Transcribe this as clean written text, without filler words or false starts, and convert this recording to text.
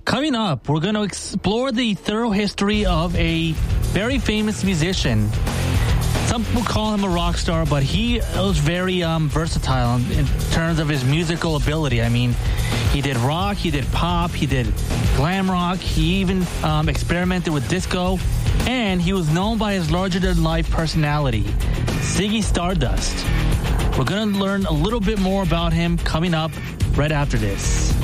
Coming up, we're going to explore the thorough history of a very famous musician. Some people call him a rock star, but he was very versatile in terms of his musical ability. I mean, he did rock, he did pop, he did glam rock, he even experimented with disco, and he was known by his larger-than-life personality, Ziggy Stardust. We're going to learn a little bit more about him coming up right after this.